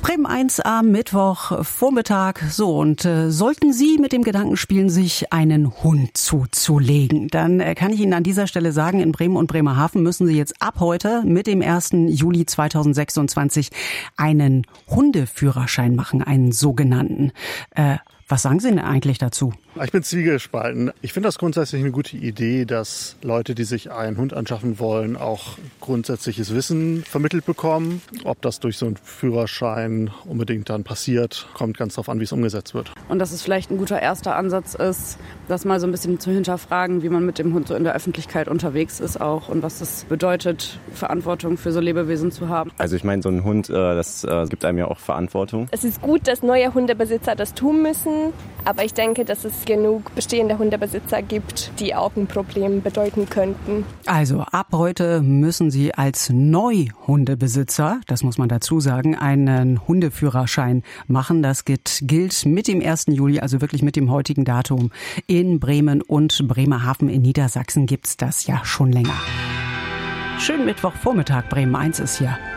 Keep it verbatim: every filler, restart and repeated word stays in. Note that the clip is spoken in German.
Bremen eins am Mittwochvormittag. So, und äh, sollten Sie mit dem Gedanken spielen, sich einen Hund zuzulegen, dann äh, kann ich Ihnen an dieser Stelle sagen, in Bremen und Bremerhaven müssen Sie jetzt ab heute mit dem ersten Juli zweitausendsechsundzwanzig einen Hundeführerschein machen, einen sogenannten. Äh, Was sagen Sie denn eigentlich dazu? Ich bin zwiegespalten. Ich finde das grundsätzlich eine gute Idee, dass Leute, die sich einen Hund anschaffen wollen, auch grundsätzliches Wissen vermittelt bekommen. Ob das durch so einen Führerschein unbedingt dann passiert, kommt ganz darauf an, wie es umgesetzt wird. Und dass es vielleicht ein guter erster Ansatz ist, das mal so ein bisschen zu hinterfragen, wie man mit dem Hund so in der Öffentlichkeit unterwegs ist auch und was das bedeutet, Verantwortung für so Lebewesen zu haben. Also ich meine, so ein Hund, das gibt einem ja auch Verantwortung. Es ist gut, dass neue Hundebesitzer das tun müssen, aber ich denke, dass es genug bestehende Hundebesitzer gibt, die auch ein Problem bedeuten könnten. Also ab heute müssen Sie als Neuhundebesitzer, das muss man dazu sagen, einen Hundeführerschein machen. Das gilt, gilt mit dem ersten Juli, also wirklich mit dem heutigen Datum. In Bremen und Bremerhaven in Niedersachsen gibt's das ja schon länger. Schönen Mittwochvormittag, Bremen eins ist hier.